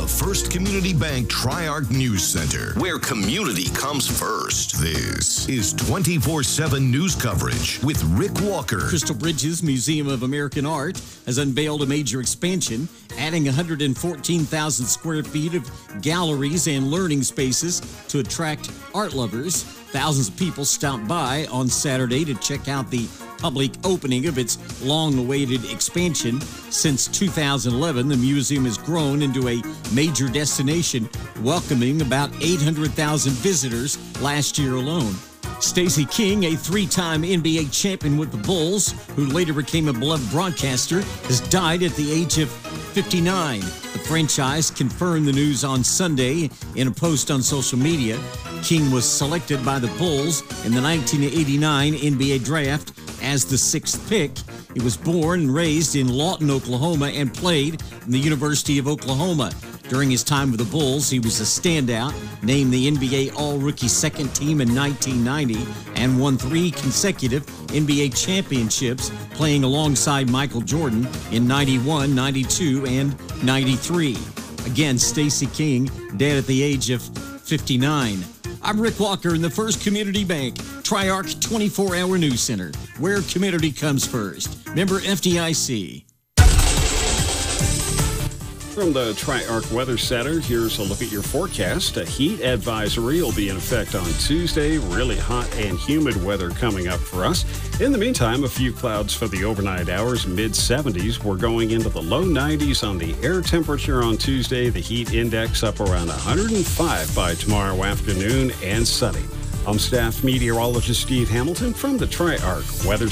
the First Community Bank Tri-Arc News Center, where community comes first. This is 24/7 news coverage with Rick Walker. Crystal Bridges Museum of American Art has unveiled a major expansion, adding 114,000 square feet of galleries and learning spaces to attract art lovers. Thousands of people stopped by on Saturday to check out the public opening of its long-awaited expansion. Since 2011, the museum has grown into a major destination, welcoming about 800,000 visitors last year alone. Stacey King, a three-time NBA champion with the Bulls, who later became a beloved broadcaster, has died at the age of 59. The franchise confirmed the news on Sunday in a post on social media. King was selected by the Bulls in the 1989 NBA draft as the 6th pick. He was born and raised in Lawton, Oklahoma, and played in the University of Oklahoma. During his time with the Bulls, he was a standout, named the NBA All-Rookie Second Team in 1990, and won 3 consecutive NBA championships, playing alongside Michael Jordan in 91, 92, and 93. Again, Stacey King, dead at the age of 59. I'm Rick Walker in the First Community Bank Tri-Arc 24-hour news center, where community comes first. Member FDIC. From the Tri-Arc Weather Center, here's a look at your forecast. A heat advisory will be in effect on Tuesday. Really hot and humid weather coming up for us. In the meantime, a few clouds for the overnight hours, mid-70s. We're going into the low 90s on the air temperature on Tuesday. The heat index up around 105 by tomorrow afternoon, and sunny. I'm staff meteorologist Steve Hamilton from the Tri-Arc Weather Center.